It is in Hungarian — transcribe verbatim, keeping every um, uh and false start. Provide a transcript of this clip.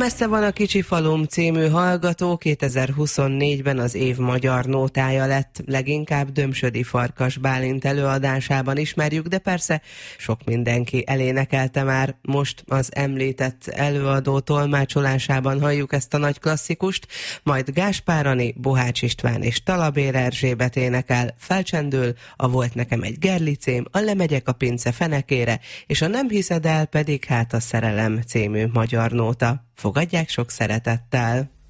Messze van a kicsi falum című hallgató kétezer-huszonnégyben az év magyar nótája lett, leginkább Dömsödi Farkas Bálint előadásában ismerjük, de persze sok mindenki elénekelte már. Most az említett előadó tolmácsolásában halljuk ezt a nagy klasszikust, majd Gáspár Ani, Bohács István és Talabér Erzsébet énekel, felcsendül a Volt nekem egy gerlicém, a Lemegyek a pince fenekére, és a Nem hiszed el pedig hát a Szerelem című magyar nóta. Fogadják sok szeretettel!